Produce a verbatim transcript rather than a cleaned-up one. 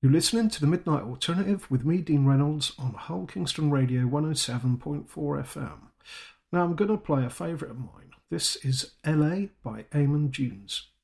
You're listening to the Midnight Alternative with me, Dean Reynolds, on Hull Kingston Radio one oh seven point four F M. Now I'm going to play a favourite of mine. This is L A by Eamon Dunes.